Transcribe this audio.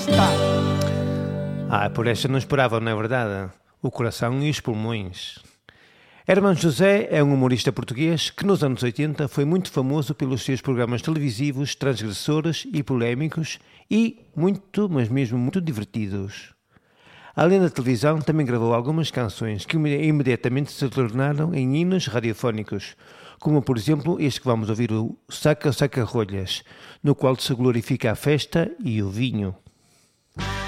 festa. Por esta não esperavam, não é verdade? O coração e os pulmões. Hermano José é um humorista português que nos anos 80 foi muito famoso pelos seus programas televisivos transgressores e polémicos e muito, mas mesmo muito divertidos. Além da televisão, também gravou algumas canções que imediatamente se tornaram em hinos radiofónicos, como por exemplo este que vamos ouvir, o Saca Saca Rolhas, no qual se glorifica a festa e o vinho.